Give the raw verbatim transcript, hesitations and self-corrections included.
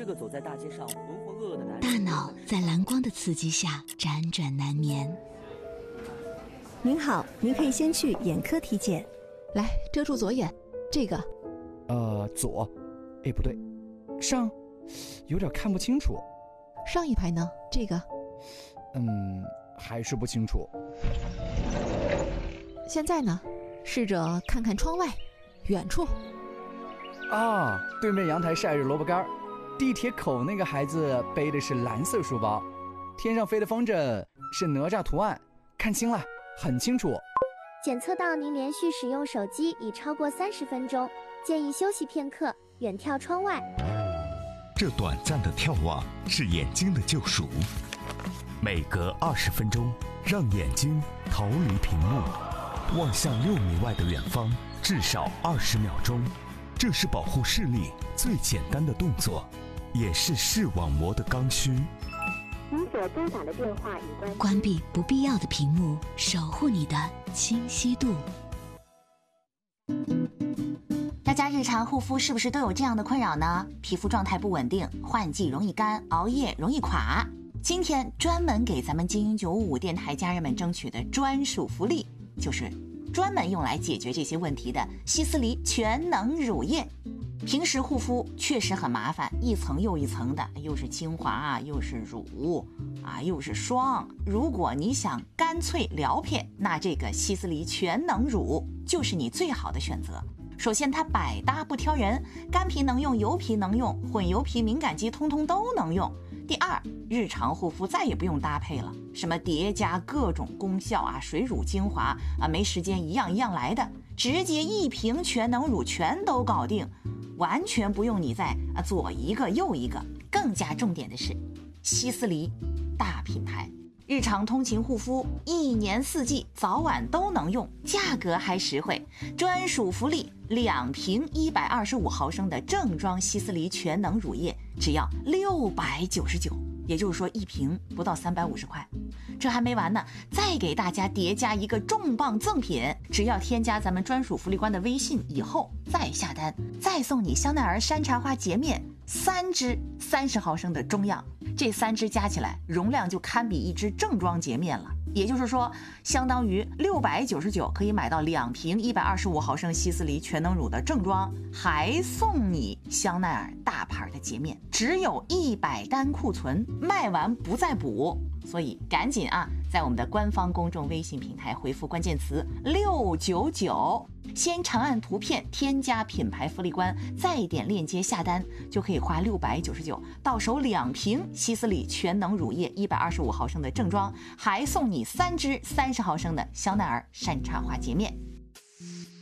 个走在大街上浑浑噩噩的男人。 大脑在蓝光的刺激下辗转难眠。 您好，您可以先去眼科体检。 来，遮住左眼，这个。 呃，左，哎，不对，上，有点看不清楚。 上一排呢？这个。 嗯，还是不清楚。 现在呢？试着看看窗外，远处。 啊，对面阳台晒着萝卜干，地铁口那个孩子背的是蓝色书包，天上飞的风筝是哪吒图案，看清了，很清楚。 检测到您连续使用手机已超过三十分钟，建议休息片刻，远眺窗外。 这短暂的眺望是眼睛的救赎，每隔二十分钟，让眼睛逃离屏幕，望向六米外的远方，至少二十秒钟。这是保护视力最简单的动作，也是视网膜的刚需。 您所拨打的电话已关机。 关闭不必要的屏幕，守护你的清晰度。 大家日常护肤是不是都有这样的困扰呢？皮肤状态不稳定，换季容易干，熬夜容易垮。今天专门给咱们精英九五五电台家人们争取的专属福利，就是专门用来解决这些问题的希思黎全能乳液。平时护肤确实很麻烦，一层又一层的，又是精华啊，又是乳啊，又是霜。如果你想干脆疗片，那这个希思黎全能乳就是你最好的选择。首先它百搭不挑人，干皮能用，油皮能用，混油皮敏感肌通通都能用。第二，日常护肤再也不用搭配了，什么叠加各种功效啊，水乳精华啊，没时间一样一样来的，直接一瓶全能乳全都搞定，完全不用你再啊左一个右一个。更加重点的是，希思黎大品牌，日常通勤护肤，一年四季早晚都能用，价格还实惠，专属福利，两瓶一百二十五毫升的正装希思黎全能乳液，只要六百九十九，也就是说一瓶不到三百五十块。这还没完呢，再给大家叠加一个重磅赠品，只要添加咱们专属福利官的微信以后再下单，再送你香奈儿山茶花洁面三支三十毫升的中样，这三支加起来容量就堪比一支正装洁面了。也就是说，相当于六百九十九可以买到两瓶一百二十五毫升希思黎全能乳的正装，还送你香奈儿大牌的洁面，只有一百单库存，卖完不再补。所以赶紧啊，在我们的官方公众微信平台回复关键词六九九，先长按图片添加品牌福利官，再点链接下单，就可以花六百九十九到手两瓶希思黎全能乳液一百二十五毫升的正装，还送你三支三十毫升的香奈儿山茶花洁面。